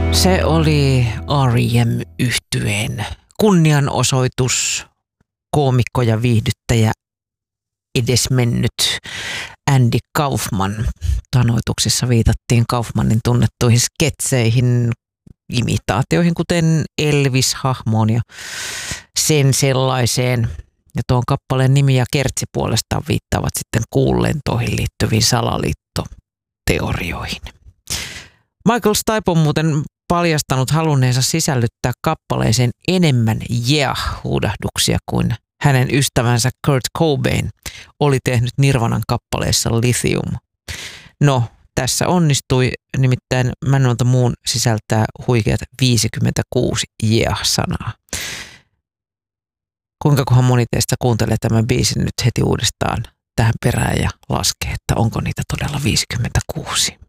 Se oli R.E.M.-yhtyeen kunnianosoitus, koomikko ja viihdyttäjä edesmennyt Andy Kaufman. Tanoituksessa viitattiin Kaufmanin tunnettuihin sketseihin, imitaatioihin, kuten Elvis-hahmoon ja sen sellaiseen. Ja tuon kappaleen nimi ja kertsi puolestaan viittaavat sitten kuulentoihin liittyviin salaliittoteorioihin. Michael Stipe on muuten paljastanut halunneensa sisällyttää kappaleeseen enemmän yeah-huudahduksia kuin hänen ystävänsä Kurt Cobain oli tehnyt Nirvanan kappaleessa Lithium. No, tässä onnistui, nimittäin Man on the Moon sisältää huikeat 56 yeah-sanaa. Kuinkakohan moni teistä kuuntelee tämän biisin nyt heti uudestaan tähän perään ja laskee, että onko niitä todella 56?